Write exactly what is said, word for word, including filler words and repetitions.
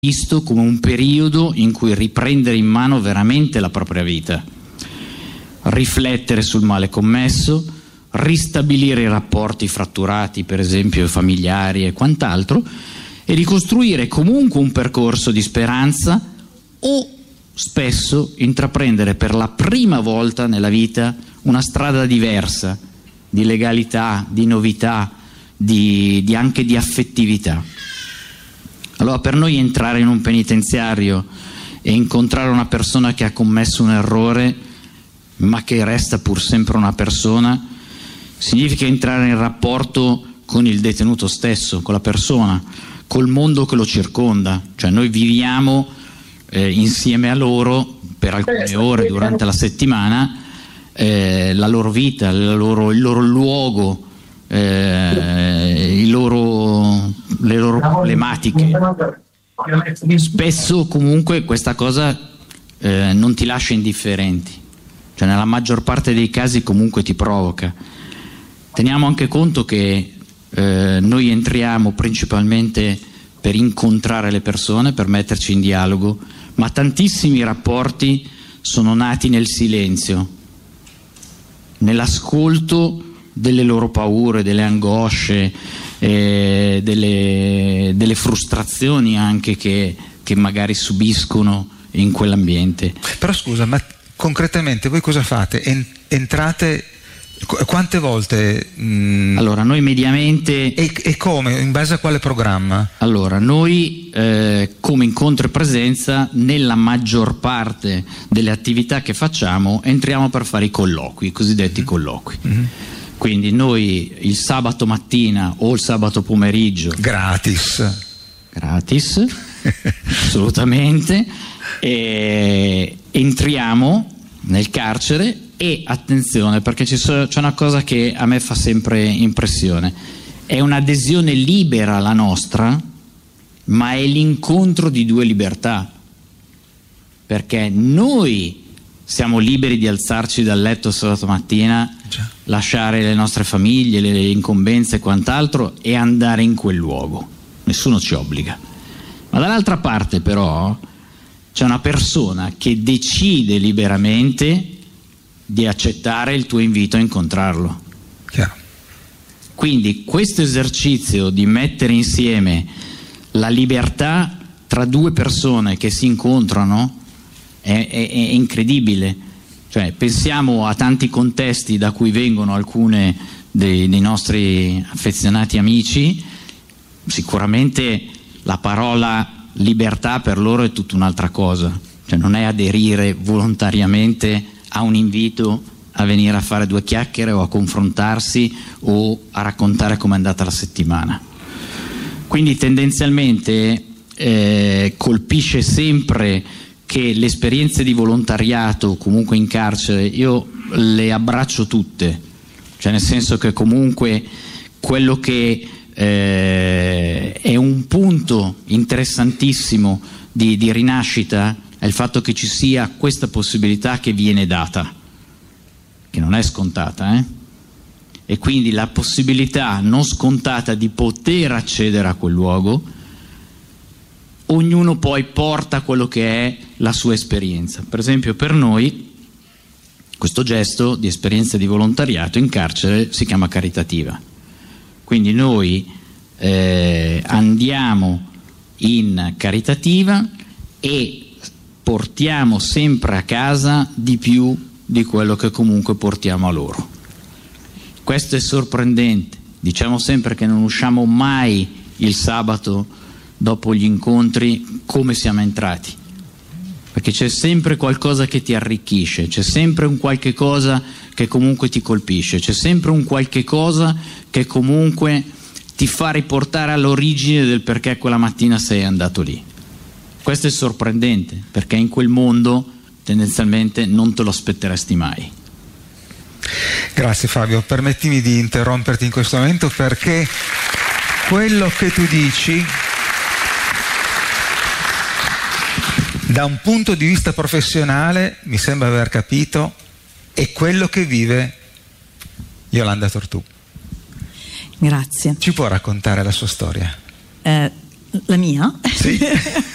visto come un periodo in cui riprendere in mano veramente la propria vita, riflettere sul male commesso, ristabilire i rapporti fratturati, per esempio familiari e quant'altro, e ricostruire comunque un percorso di speranza o spesso intraprendere per la prima volta nella vita una strada diversa di legalità, di novità, di, di anche di affettività. Allora, per noi entrare in un penitenziario e incontrare una persona che ha commesso un errore ma che resta pur sempre una persona significa entrare in rapporto con il detenuto stesso, con la persona, col mondo che lo circonda. Cioè noi viviamo eh, insieme a loro per alcune ore durante la settimana eh, la loro vita, la loro, il loro luogo, eh, i loro, le loro problematiche. Spesso comunque questa cosa eh, non ti lascia indifferenti, cioè nella maggior parte dei casi comunque ti provoca. Teniamo anche conto che eh, noi entriamo principalmente per incontrare le persone, per metterci in dialogo, ma tantissimi rapporti sono nati nel silenzio, nell'ascolto delle loro paure, delle angosce, eh, delle, delle frustrazioni anche che, che magari subiscono in quell'ambiente. Però scusa, ma concretamente voi cosa fate? En- entrate quante volte? Mh... Allora, noi mediamente... E, e come? In base a quale programma? Allora, noi eh, come incontro e presenza, nella maggior parte delle attività che facciamo, entriamo per fare i colloqui, i cosiddetti mm-hmm. colloqui. Mm-hmm. Quindi noi il sabato mattina o il sabato pomeriggio... Gratis. Gratis, assolutamente. E entriamo nel carcere e attenzione, perché ci so, c'è una cosa che a me fa sempre impressione: è un'adesione libera la nostra, ma è l'incontro di due libertà, perché noi siamo liberi di alzarci dal letto sabato mattina, Già. lasciare le nostre famiglie, le incombenze e quant'altro e andare in quel luogo, nessuno ci obbliga. Ma dall'altra parte però c'è una persona che decide liberamente di accettare il tuo invito a incontrarlo. Chiaro. Quindi questo esercizio di mettere insieme la libertà tra due persone che si incontrano è, è, è incredibile. Cioè, pensiamo a tanti contesti da cui vengono alcune dei, dei nostri affezionati amici. Sicuramente la parola libertà per loro è tutta un'altra cosa, cioè non è aderire volontariamente a un invito a venire a fare due chiacchiere o a confrontarsi o a raccontare com'è andata la settimana. Quindi tendenzialmente eh, colpisce sempre che le esperienze di volontariato comunque in carcere io le abbraccio tutte, cioè nel senso che comunque quello che eh, è un punto interessantissimo di, di rinascita è il fatto che ci sia questa possibilità che viene data, che non è scontata, eh? E quindi la possibilità non scontata di poter accedere a quel luogo, ognuno poi porta quello che è la sua esperienza. Per esempio per noi questo gesto di esperienza di volontariato in carcere si chiama caritativa. Quindi noi eh, andiamo in caritativa e portiamo sempre a casa di più di quello che comunque portiamo a loro. Questo è sorprendente. Diciamo sempre che non usciamo mai il sabato dopo gli incontri come siamo entrati, perché c'è sempre qualcosa che ti arricchisce, c'è sempre un qualche cosa che comunque ti colpisce, c'è sempre un qualche cosa che comunque ti fa riportare all'origine del perché quella mattina sei andato lì. Questo è sorprendente, perché in quel mondo tendenzialmente non te lo aspetteresti mai. Grazie Fabio, permettimi di interromperti in questo momento perché quello che tu dici da un punto di vista professionale mi sembra aver capito è quello che vive Yolanda Tortù. Grazie. Ci può raccontare la sua storia? Eh, la mia? Sì.